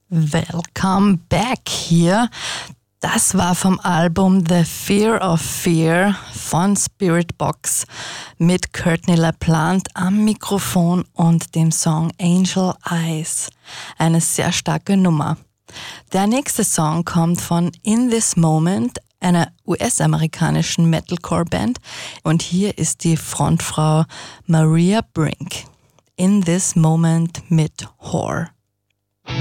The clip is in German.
Welcome back hier. Das war vom Album The Fear of Fear von Spiritbox mit Courtney LaPlante am Mikrofon und dem Song Angel Eyes. Eine sehr starke Nummer. Der nächste Song kommt von In This Moment, einer US-amerikanischen Metalcore-Band, und hier ist die Frontfrau Maria Brink. In This Moment mit Whore.